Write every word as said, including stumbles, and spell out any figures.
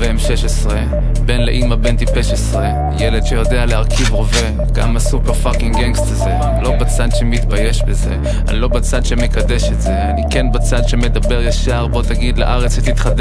ו-אם שש עשרה, בן לאמא בן טיפש עשרה, ילד שיודע להרכיב רובה, גם הסופר פאקינג גנגסט הזה. לא בצד שמתבייש בזה, אני לא בצד שמקדש את זה, אני כן בצד שמדבר ישר. בוא תגיד לארץ שתתחדש